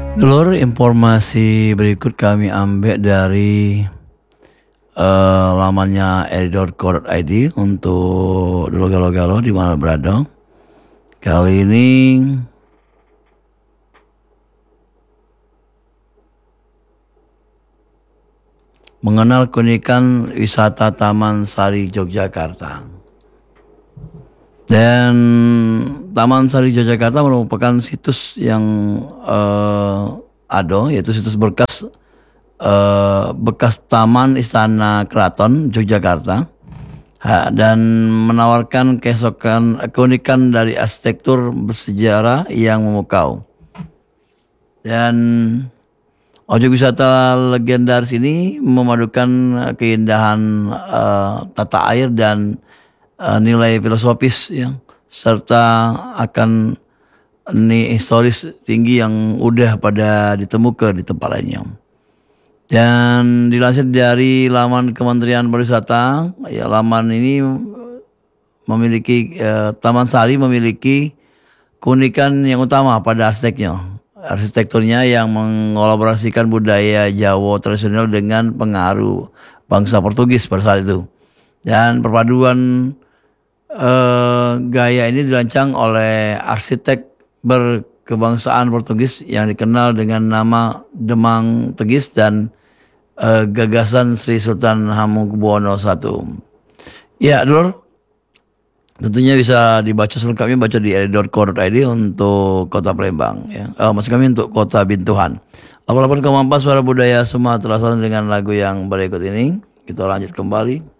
Dulur, informasi berikut kami ambil dari lamannya eri.co.id untuk dulur galau-galau di mana berada. Kali ini mengenal keunikan wisata Taman Sari Yogyakarta. Dan Taman Sari Yogyakarta merupakan situs yang ada, yaitu situs bekas Taman Istana Keraton Yogyakarta, dan menawarkan keunikan dari arsitektur bersejarah yang memukau. Dan objek wisata legendaris ini memadukan keindahan tata air dan nilai filosofis yang serta akan nilai historis tinggi yang udah pada ditemukan di tempat lainnya. Dan dilansir dari laman Kementerian Pariwisata, ya laman ini memiliki Taman Sari memiliki keunikan yang utama pada arsitekturnya yang mengolaborasikan budaya Jawa tradisional dengan pengaruh bangsa Portugis pada saat itu. Dan perpaduan gaya ini dirancang oleh arsitek berkebangsaan Portugis yang dikenal dengan nama Demang Tegis dan gagasan Sri Sultan Hamengkubuwono I. Ya, Dulur, tentunya bisa dibaca selengkapnya baca di eri.co.id untuk Kota Palembang. Ya. Maksud kami untuk Kota Bintuhan. 88,4 Suara Budaya Sumatera Selatan dengan lagu yang berikut ini. Kita lanjut kembali.